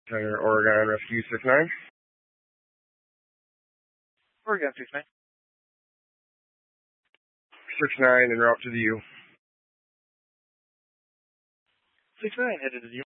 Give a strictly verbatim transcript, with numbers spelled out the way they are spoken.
Center, Oregon Rescue six nine. Oregon six nine. six nine en route to the U. six nine headed to the U.